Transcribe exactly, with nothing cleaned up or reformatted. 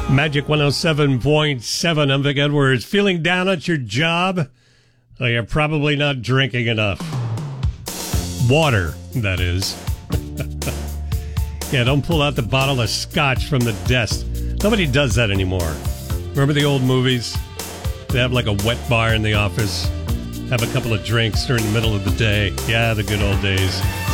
Magic one oh seven point seven. I'm Vic Edwards. Feeling down at your job? Oh, you're probably not drinking enough. Water, that is. Yeah, don't pull out the bottle of scotch from the desk. Nobody does that anymore. Remember the old movies? They have like a wet bar in the office. Have a couple of drinks during the middle of the day. Yeah, the good old days.